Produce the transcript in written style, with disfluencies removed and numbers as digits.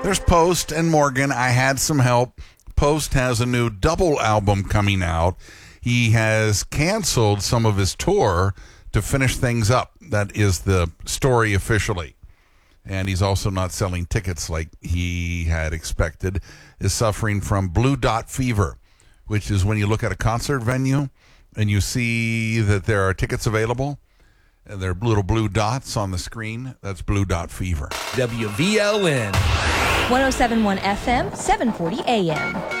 There's Post and Morgan. I had some help. Post has a new double album coming out. He has canceled some of his tour to finish things up. That is the story officially. And he's also not selling tickets like he had expected. Is suffering from blue dot fever, which is when you look at a concert venue and you see that there are tickets available and there are little blue dots on the screen. That's blue dot fever. WVLN 107.1 FM, 740 AM.